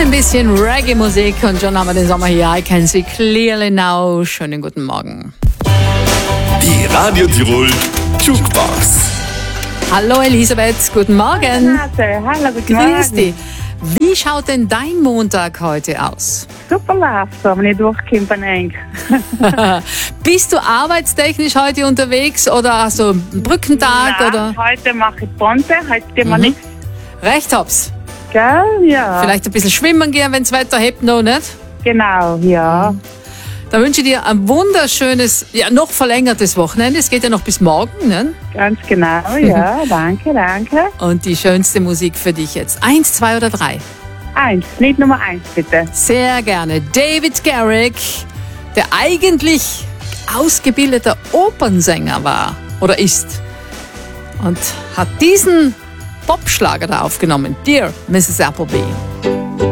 Ein bisschen Reggae-Musik und schon haben wir den Sommer hier. I can see clearly now. Schönen guten Morgen. Die Radio Tirol Jukebox. Hallo Elisabeth, guten Morgen. Hallo, guten Grüß Morgen. dich. Wie schaut denn dein Montag heute aus? Super läuft so, wenn ich durchkomme, eigentlich. Bist du arbeitstechnisch heute unterwegs oder hast du einen Brückentag? Nein, Oder? heute mache ich Ponte, heute gehen wir nichts. Recht hab's. Gell? Ja. Vielleicht ein bisschen schwimmen gehen, wenn das Wetter hebt noch, nicht? Genau, ja. Dann wünsche ich dir ein wunderschönes, ja, noch verlängertes Wochenende. Es geht ja noch bis morgen, ne? Ganz genau, ja. Danke. Und die schönste Musik für dich jetzt. 1, 2 oder 3? 1, Lied Nummer 1, bitte. Sehr gerne. David Garrick, der eigentlich ausgebildeter Opernsänger war oder ist und hat diesen Popschlager da aufgenommen. Dear Mrs. Appleby.